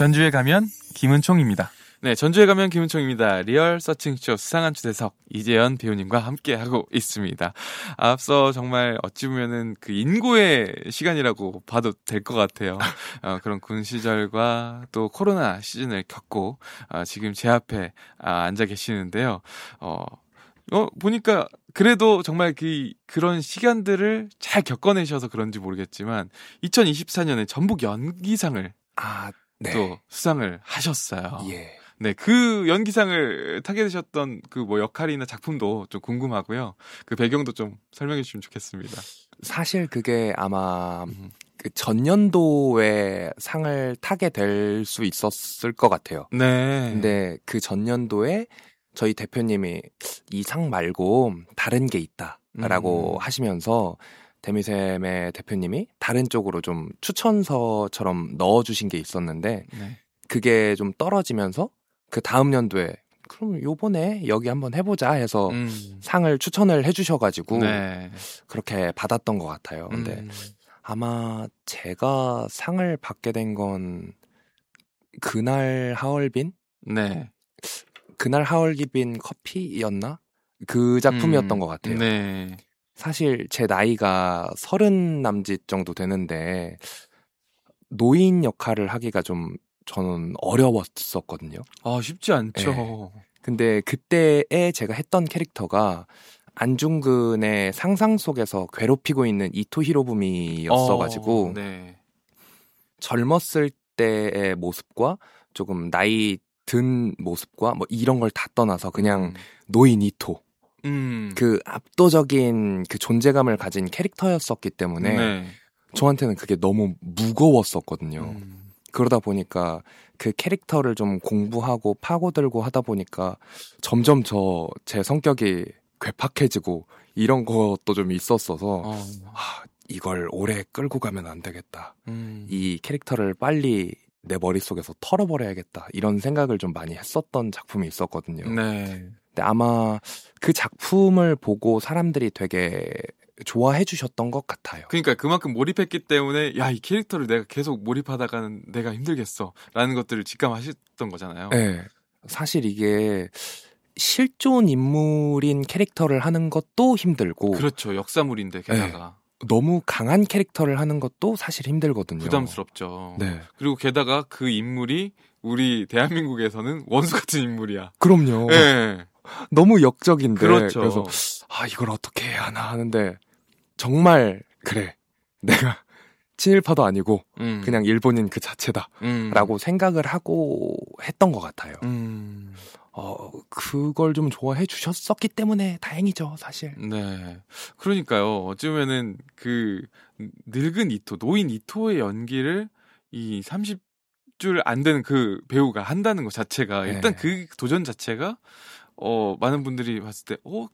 전주에 가면 김은총입니다. 네, 전주에 가면 김은총입니다. 리얼 서칭쇼 수상한 주대석 이재현 배우님과 함께하고 있습니다. 앞서 정말 어찌 보면은 그 인고의 시간이라고 봐도 될 것 같아요. 그런 군 시절과 또 코로나 시즌을 겪고 지금 제 앞에 앉아 계시는데요. 보니까 그래도 정말 그런 시간들을 잘 겪어내셔서 그런지 모르겠지만 2024년에 전북 연기상을 네. 또 수상을 하셨어요. 예. 네, 그 연기상을 타게 되셨던 그 역할이나 작품도 좀 궁금하고요. 그 배경도 좀 설명해 주시면 좋겠습니다. 사실 그게 아마 그 전년도에 상을 타게 될 수 있었을 것 같아요. 네. 근데 그 전년도에 저희 대표님이 이 상 말고 다른 게 있다라고 하시면서 데미셈의 대표님이 다른 쪽으로 좀 추천서처럼 넣어주신 게 있었는데 네. 그게 좀 떨어지면서 그 다음 연도에 그럼 요번에 여기 한번 해보자 해서 상을 추천을 해주셔가지고 네. 그렇게 받았던 것 같아요. 근데 아마 제가 상을 받게 된 건 그날 하얼빈? 네. 그날 하얼빈 커피였나? 그 작품이었던 것 같아요. 네. 사실 제 나이가 30 남짓 정도 되는데 노인 역할을 하기가 좀 저는 어려웠었거든요. 쉽지 않죠. 네. 근데 그때에 제가 했던 캐릭터가 안중근의 상상 속에서 괴롭히고 있는 이토 히로부미였어가지고 네. 젊었을 때의 모습과 조금 나이 든 모습과 뭐 이런 걸 다 떠나서 그냥 노인 이토 그 압도적인 그 존재감을 가진 캐릭터였었기 때문에 네. 저한테는 그게 너무 무거웠었거든요. 그러다 보니까 그 캐릭터를 좀 공부하고 파고들고 하다 보니까 점점 제 성격이 괴팍해지고 이런 것도 좀 있었어서 이걸 오래 끌고 가면 안 되겠다. 이 캐릭터를 빨리 내 머릿속에서 털어버려야겠다. 이런 생각을 좀 많이 했었던 작품이 있었거든요. 네. 근데 아마 그 작품을 보고 사람들이 되게 좋아해 주셨던 것 같아요. 그러니까 그만큼 몰입했기 때문에 이 캐릭터를 내가 계속 몰입하다가는 내가 힘들겠어 라는 것들을 직감하셨던 거잖아요. 네. 사실 이게 실존 인물인 캐릭터를 하는 것도 힘들고 그렇죠. 역사물인데 게다가 너무 강한 캐릭터를 하는 것도 사실 힘들거든요. 부담스럽죠. 네. 그리고 게다가 그 인물이 우리 대한민국에서는 원수 같은 인물이야. 그럼요. 네. 너무 역적인데 그렇죠. 그래서 이걸 어떻게 해야 하나 하는데 정말 그래 내가 친일파도 아니고 그냥 일본인 그 자체다 라고 생각을 하고 했던 것 같아요. 그걸 좀 좋아해 주셨었기 때문에 다행이죠 사실. 네. 그러니까요. 어쩌면은 그 늙은 이토 노인 이토의 연기를 이 30줄 안 되는 그 배우가 한다는 것 자체가 일단 그 도전 자체가 많은 분들이 봤을 때